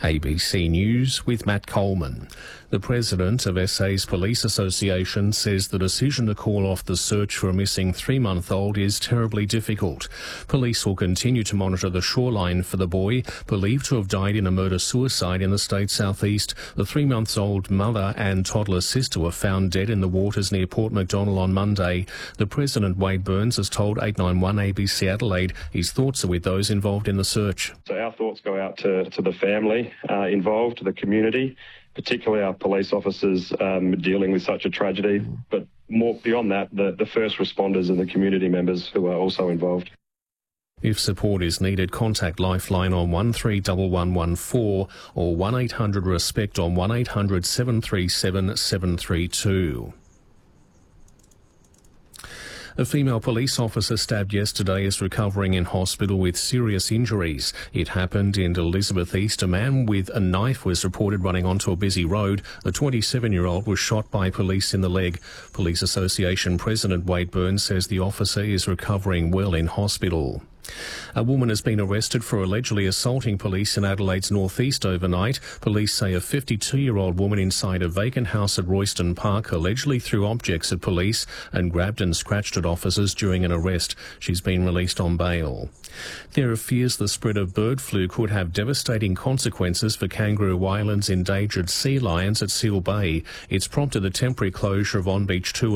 ABC News with Matt Coleman. The president of SA's Police Association says the decision to call off the search for a missing 3-month-old is terribly difficult. Police will continue to monitor the shoreline for the boy, believed to have died in a murder-suicide in the state's southeast. The 3-month-old mother and toddler sister were found dead in the waters near Port MacDonnell on Monday. The president, Wade Burns, has told 891 ABC Adelaide his thoughts are with those involved in the search. So our thoughts go out to the family involved, to the community, particularly our police officers dealing with such a tragedy, but more beyond that, the first responders and the community members who are also involved. If support is needed, contact Lifeline on 131114 or 1800-RESPECT on 1800 737 732. A female police officer stabbed yesterday is recovering in hospital with serious injuries. It happened in Elizabeth East. A man with a knife was reported running onto a busy road. The 27-year-old was shot by police in the leg. Police Association President Wade Burns says the officer is recovering well in hospital. A woman has been arrested for allegedly assaulting police in Adelaide's northeast overnight. Police say a 52-year-old woman inside a vacant house at Royston Park allegedly threw objects at police and grabbed and scratched at officers during an arrest. She's been released on bail. There are fears the spread of bird flu could have devastating consequences for Kangaroo Island's endangered sea lions at Seal Bay. It's prompted the temporary closure of On Beach 2